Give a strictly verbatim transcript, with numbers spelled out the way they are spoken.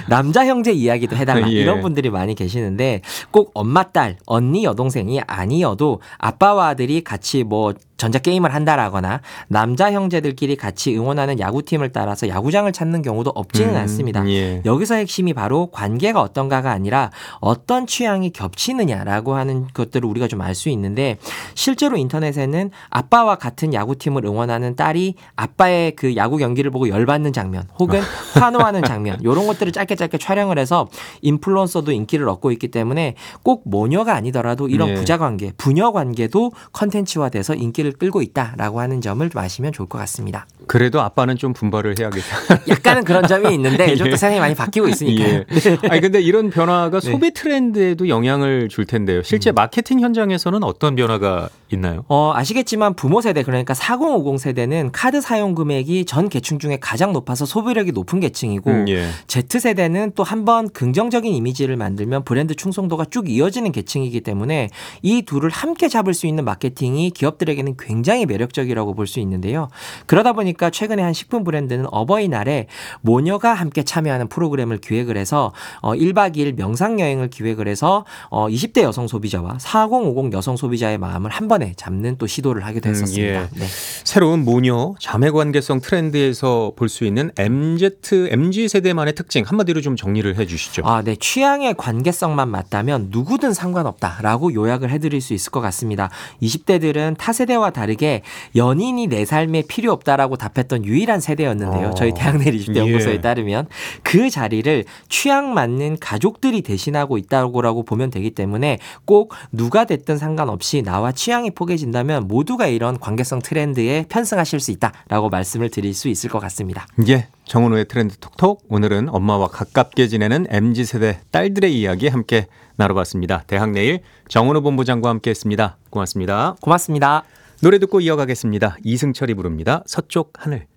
남자 형제 이야기도 해달라 예. 이런 분들이 많이 계시는데 꼭 엄마, 딸, 언니, 여동생이 아니어도 아빠와 아들이 같이 뭐 전자게임을 한다라거나 남자 형제들끼리 같이 응원하는 야구팀을 따라서 야구장을 찾는 경우도 없지는 음, 않습니다. 예. 여기서 핵심이 바로 관계가 어떤가가 아니라 어떤 취향이 겹치느냐라고 하는 것들을 우리가 좀 알 수 있는데 실제로 인터넷에는 아빠와 같은 야구팀을 응원하는 딸이 아빠의 그 야구 경기를 보고 열받는 장면 혹은 환호하는 장면 이런 것들을 짧게 짧게 촬영을 해서 인플루언서도 인기를 얻고 있기 때문에 꼭 모녀가 아니더라도 이런 예. 부자관계, 부녀관계도 컨텐츠화돼서 인기를 끌고 있다라고 하는 점을 좀 아시면 좋을 것 같습니다. 그래도 아빠는 좀 분발을 해야겠다. 약간은 그런 점이 있는데 요즘 예. 또 세상이 많이 바뀌고 있으니까요. 예. 아니 근데 이런 변화가 네. 소비 트렌드에도 영향을 줄 텐데요. 실제 음. 마케팅 현장에서는 어떤 변화가 있나요? 어, 아시겠지만 부모 세대 그러니까 사십 오십 세대는 카드 사용 금액이 전 계층 중에 가장 높아서 소비력이 높은 계층이고 음, 예. Z세대는 또 한 번 긍정적인 이미지를 만들면 브랜드 충성도가 쭉 이어지는 계층이기 때문에 이 둘을 함께 잡을 수 있는 마케팅이 기업들에게는 굉장히 매력적이라고 볼 수 있는데요. 그러다 보니까 최근에 한 식품 브랜드는 어버이날에 모녀가 함께 참여하는 프로그램을 기획을 해서 어, 일 박 이 일 명상여행을 기획을 해서 어, 이십 대 여성 소비자와 사십 오십 여성 소비자의 마음을 한 번에 잡는 또 시도를 하기도 했었습니다. 음, 예. 네. 새로운 모녀 자매관계성 트렌드에서 볼 수 있는 엠지, 엠지 세대만의 특징 한마디로 좀 정리를 해 주시죠. 아, 네. 취향의 관계성만 맞다면 누구든 상관없다라고 요약을 해드릴 수 있을 것 같습니다. 이십 대들은 타 세대와 다르게 연인이 내 삶에 필요 없다라고 답했던 유일한 세대였는데요. 어. 저희 대학내일 이십 대 예. 연구소에 따르면 그 자리를 취향 맞는 가족들이 대신하고 있다고 보면 되기 때문에 꼭 누가 됐든 상관없이 나와 취향이 포개진다면 모두가 이런 관계성 트렌드에 편승하실 수 있다라고 말씀을 드릴 수 있을 것 같습니다. 예, 정은호의 트렌드 톡톡. 오늘은 엄마와 가깝게 지내는 엠지 세대 딸들의 이야기 함께 나눠봤습니다. 대학내일 정은호 본부장과 함께했습니다. 고맙습니다. 고맙습니다. 노래 듣고 이어가겠습니다. 이승철이 부릅니다. 서쪽 하늘.